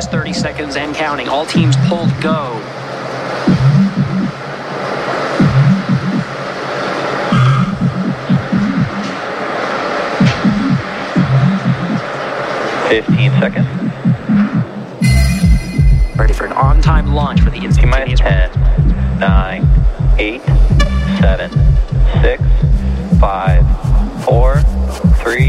last 30 seconds and counting. All teams pulled go. Seconds. Ready for an on-time launch for the instantaneous. T-minus 10, 9, 8, 7, 6, 5,